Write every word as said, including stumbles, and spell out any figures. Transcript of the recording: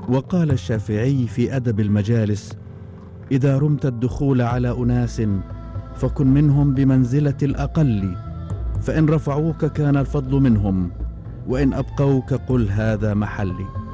وقال الشافعي في أدب المجالس: إذا رمت الدخول على أناس فكن منهم بمنزلة الأقل، فإن رفعوك كان الفضل منهم، وإن أبقوك قل هذا محلي.